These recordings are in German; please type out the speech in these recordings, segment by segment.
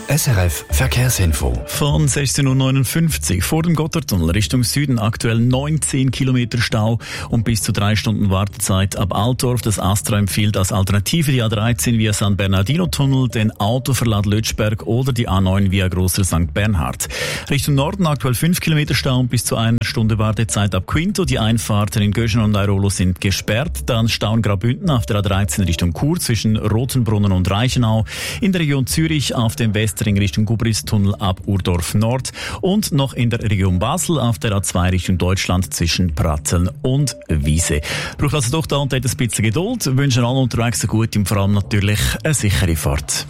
SRF Verkehrsinfo. Von 16.59 Uhr vor dem Gotthardtunnel Richtung Süden aktuell 19 Kilometer Stau und bis zu 3 Stunden Wartezeit ab Altdorf. Das Astra empfiehlt als Alternative die A13 via San Bernardino-Tunnel, den Autoverlad Lötschberg oder die A9 via Grosser St. Bernhard. Richtung Norden aktuell 5 Kilometer Stau und bis zu 1 Stunde Wartezeit ab Quinto. Die Einfahrten in Göschen und Airolo sind gesperrt. Dann Stau in Graubünden auf der A13 Richtung Chur zwischen Rotenbrunnen und Reichenau. In der Region Zürich auf dem Westring Richtung Gubristunnel ab Urdorf Nord und noch in der Region Basel auf der A2 Richtung Deutschland zwischen Pratteln und Wiese. Braucht also doch da und dort ein bisschen Geduld. Wünschen allen unterwegs eine gute und vor allem natürlich eine sichere Fahrt.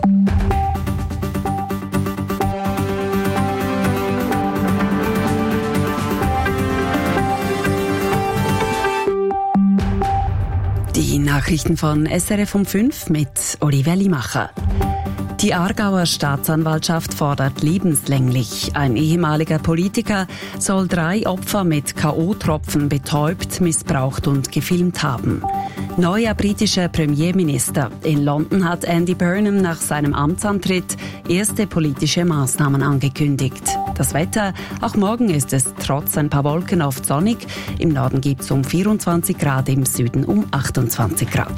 Die Nachrichten von SRF um 5 mit Olivia Limacher. Die Aargauer Staatsanwaltschaft fordert lebenslänglich. Ein ehemaliger Politiker soll 3 Opfer mit K.O.-Tropfen betäubt, missbraucht und gefilmt haben. Neuer britischer Premierminister. In London hat Andy Burnham nach seinem Amtsantritt erste politische Maßnahmen angekündigt. Das Wetter, auch morgen ist es trotz ein paar Wolken oft sonnig. Im Norden gibt es um 24 Grad, im Süden um 28 Grad.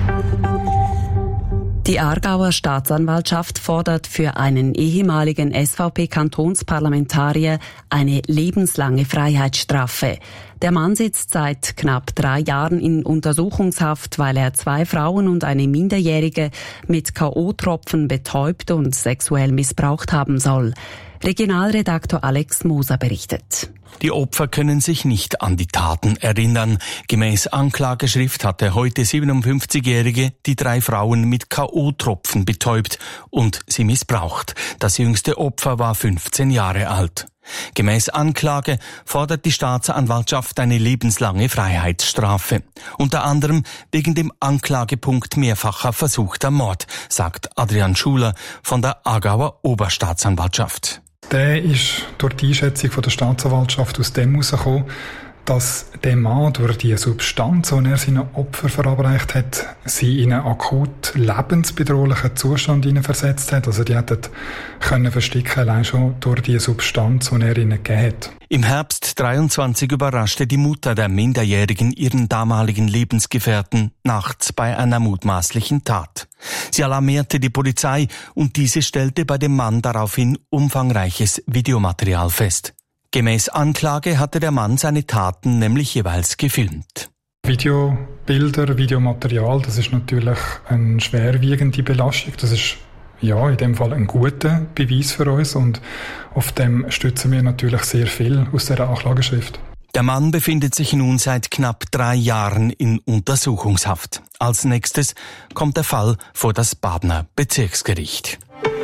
Die Aargauer Staatsanwaltschaft fordert für einen ehemaligen SVP-Kantonsparlamentarier eine lebenslange Freiheitsstrafe. Der Mann sitzt seit knapp 3 Jahren in Untersuchungshaft, weil er 2 Frauen und eine Minderjährige mit K.O.-Tropfen betäubt und sexuell missbraucht haben soll. Regionalredaktor Alex Moser berichtet. Die Opfer können sich nicht an die Taten erinnern. Gemäß Anklageschrift hat der heute 57-Jährige die 3 Frauen mit K.O.-Tropfen betäubt und sie missbraucht. Das jüngste Opfer war 15 Jahre alt. Gemäß Anklage fordert die Staatsanwaltschaft eine lebenslange Freiheitsstrafe. Unter anderem wegen dem Anklagepunkt mehrfacher versuchter Mord, sagt Adrian Schuler von der Aargauer Oberstaatsanwaltschaft. Der ist durch die Einschätzung von der Staatsanwaltschaft aus dem herausgekommen, dass der Mann durch die Substanz, die er seinen Opfern verabreicht hat, sie in einen akut lebensbedrohlichen Zustand versetzt hat. Also die hätten können verstecken, allein schon durch die Substanz, die er ihnen gegeben hat. Im Herbst 23 überraschte die Mutter der Minderjährigen ihren damaligen Lebensgefährten nachts bei einer mutmaßlichen Tat. Sie alarmierte die Polizei und diese stellte bei dem Mann daraufhin umfangreiches Videomaterial fest. Gemäß Anklage hatte der Mann seine Taten nämlich jeweils gefilmt. Videobilder, Videomaterial, das ist natürlich eine schwerwiegende Belastung. Das ist in dem Fall ein guter Beweis für uns und auf dem stützen wir natürlich sehr viel aus dieser Anklageschrift. Der Mann befindet sich nun seit knapp 3 Jahren in Untersuchungshaft. Als nächstes kommt der Fall vor das Badener Bezirksgericht.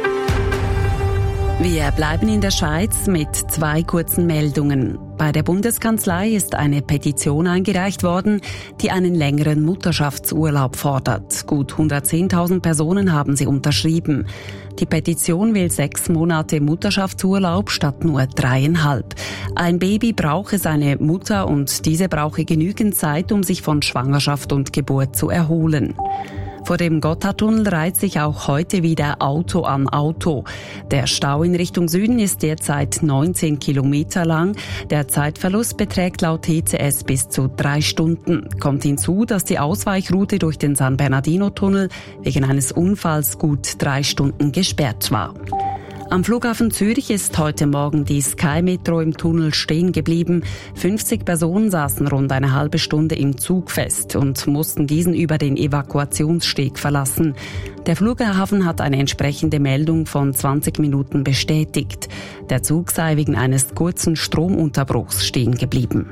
Wir bleiben in der Schweiz mit 2 kurzen Meldungen. Bei der Bundeskanzlei ist eine Petition eingereicht worden, die einen längeren Mutterschaftsurlaub fordert. Gut 110.000 Personen haben sie unterschrieben. Die Petition will 6 Monate Mutterschaftsurlaub statt nur 3,5. Ein Baby brauche seine Mutter und diese brauche genügend Zeit, um sich von Schwangerschaft und Geburt zu erholen. Vor dem Gotthardtunnel reiht sich auch heute wieder Auto an Auto. Der Stau in Richtung Süden ist derzeit 19 Kilometer lang. Der Zeitverlust beträgt laut TCS bis zu 3 Stunden. Kommt hinzu, dass die Ausweichroute durch den San Bernardino-Tunnel wegen eines Unfalls gut 3 Stunden gesperrt war. Am Flughafen Zürich ist heute Morgen die Sky Metro im Tunnel stehen geblieben. 50 Personen saßen rund eine halbe Stunde im Zug fest und mussten diesen über den Evakuationssteg verlassen. Der Flughafen hat eine entsprechende Meldung von 20 Minuten bestätigt. Der Zug sei wegen eines kurzen Stromunterbruchs stehen geblieben.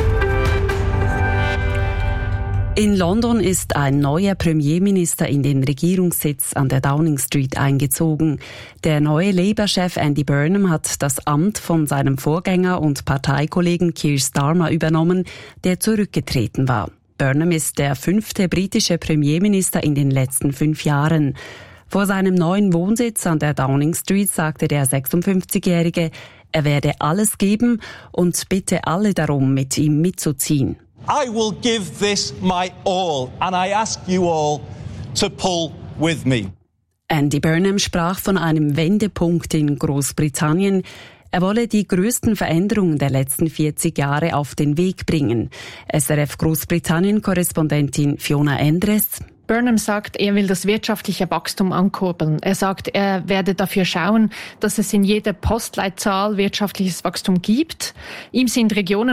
In London ist ein neuer Premierminister in den Regierungssitz an der Downing Street eingezogen. Der neue Labour-Chef Andy Burnham hat das Amt von seinem Vorgänger und Parteikollegen Keir Starmer übernommen, der zurückgetreten war. Burnham ist der 5. britische Premierminister in den letzten 5 Jahren. Vor seinem neuen Wohnsitz an der Downing Street sagte der 56-Jährige, er werde alles geben und bitte alle darum, mit ihm mitzuziehen. I will give this my all, and I ask you all to pull with me. Andy Burnham sprach von einem Wendepunkt in Großbritannien. Er wolle die größten Veränderungen der letzten 40 Jahre auf den Weg bringen. SRF Großbritannien-Korrespondentin Fiona Endres. Burnham sagt, er will das wirtschaftliche Wachstum ankurbeln. Er sagt, er werde dafür schauen, dass es in jeder Postleitzahl wirtschaftliches Wachstum gibt. Ihm sind Regionen